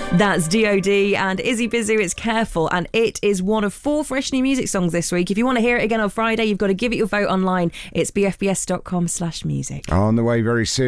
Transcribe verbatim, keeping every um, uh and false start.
That's D O D and Izzy Bizu. It's Careful, and it is one of four fresh new music songs this week. If you want to hear it again on Friday, you've got to give it your vote online. It's b f b s dot com slash music. On the way very soon.